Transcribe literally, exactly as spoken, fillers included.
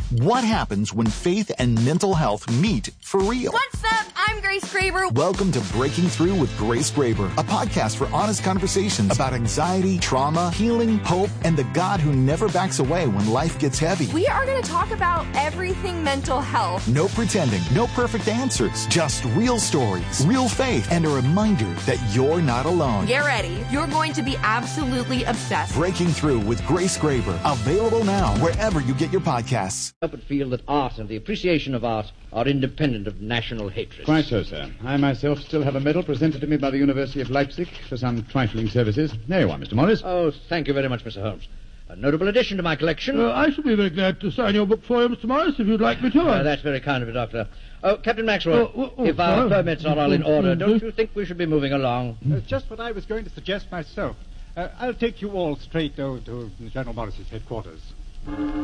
What happens when faith and mental health meet for real? What's up? I'm Grace Graber. Welcome to Breaking Through with Grace Graber, a podcast for honest conversations about anxiety, trauma, healing, hope, and the God who never backs away when life gets heavy. We are going to talk about everything mental health. No pretending, no perfect answers, just real stories, real faith, and a reminder that you're not alone. Get ready. You're going to be absolutely obsessed. Breaking Through with Grace Graber, available now wherever you get your podcasts. I but feel that art and the appreciation of art are independent of national hatred. Quite so, sir. I myself still have a medal presented to me by the University of Leipzig for some trifling services. There you are, Mister Morris. Oh, thank you very much, Mister Holmes. A notable addition to my collection. Uh, I shall be very glad to sign your book for you, Mister Morris, if you'd like me to. Uh, that's very kind of you, Doctor. Oh, Captain Maxwell, oh, oh, if our oh, permits are all in order, don't you think we should be moving along? Uh, just what I was going to suggest myself. Uh, I'll take you all straight over to General Morris's headquarters.